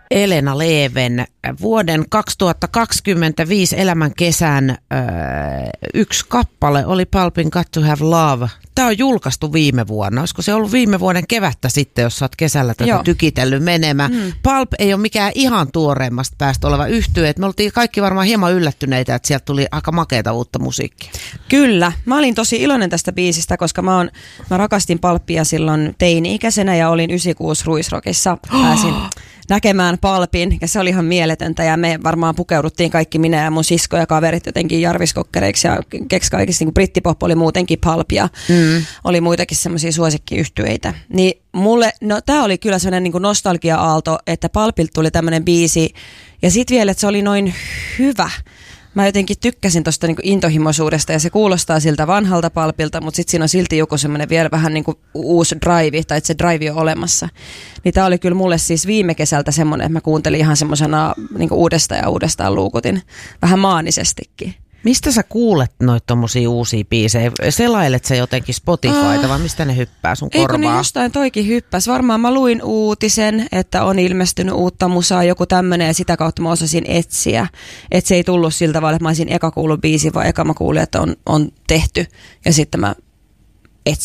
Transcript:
Elena Leven vuoden 2025 elämän kesän yksi kappale oli Pulpin Got to Have Love. Tämä on julkaistu viime vuonna. Olisiko se ollut viime vuoden kevättä sitten, jos sä oot kesällä tätä tykitellyt menemään? Pulp ei ole mikään ihan tuoreimmasta päästä oleva yhtye. Me oltiin kaikki varmaan hieman yllättyneitä, että sieltä tuli aika makeata uutta musiikkia. Kyllä. Mä olin tosi iloinen tästä biisistä, koska mä rakastin Pulpia silloin teini-ikäisenä ja olin 96 Ruisrockissa. Pääsin näkemään Pulpin ja se oli ihan mieletöntä ja me varmaan pukeuduttiin kaikki, minä ja mun sisko ja kaverit jotenkin jarviskokkereiksi ja keks kaikista, niin kuin brittipop oli muutenkin Pulp ja oli muitakin semmoisia suosikkiyhtyeitä. Niin mulle, no tää oli kyllä semmoinen niin kuin nostalgia-aalto, että Pulpilta tuli tämmöinen biisi ja sit vielä, että se oli noin hyvä. Mä jotenkin tykkäsin tosta niinku intohimoisuudesta ja se kuulostaa siltä vanhalta Pulpilta, mutta sitten siinä on silti joku semmoinen vielä vähän niinku uusi drive, tai että se drive on olemassa. Niin tää oli kyllä mulle siis viime kesältä semmoinen, että mä kuuntelin ihan semmosena niinku uudestaan ja uudestaan luukutin, vähän maanisestikin. Mistä sä kuulet noita tommosia uusia biisejä? Selailet sä jotenkin Spotifyta vai mistä ne hyppää sun korvaa? Eikö ne jostain toikin hyppäs? Varmaan mä luin uutisen, että on ilmestynyt uutta musaa, joku tämmönen ja sitä kautta mä osasin etsiä. Että se ei tullut siltä vaan, että mä olisin eka kuullut biisin, vaan eka mä kuulin, että on tehty ja sitten mä